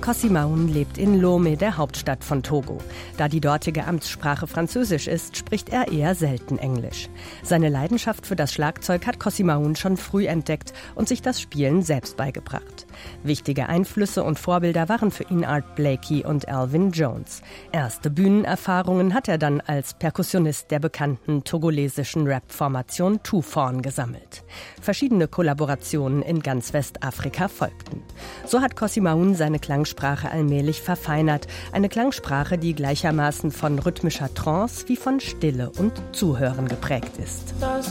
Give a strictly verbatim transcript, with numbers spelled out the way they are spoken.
Kossy Mahoun lebt in Lomé, der Hauptstadt von Togo. Da die dortige Amtssprache Französisch ist, spricht er eher selten Englisch. Seine Leidenschaft für das Schlagzeug hat Kossy Mahoun schon früh entdeckt und sich das Spielen selbst beigebracht. Wichtige Einflüsse und Vorbilder waren für ihn Art Blakey und Elvin Jones. Erste Bühnenerfahrungen hat er dann als Perkussionist der bekannten togolesischen Rap-Formation Two-Forn gesammelt. Verschiedene Kollaborationen in ganz Westafrika folgten. So hat Kossy Mahoun seine Klangsprache allmählich verfeinert. Eine Klangsprache, die gleichermaßen von rhythmischer Trance wie von Stille und Zuhören geprägt ist.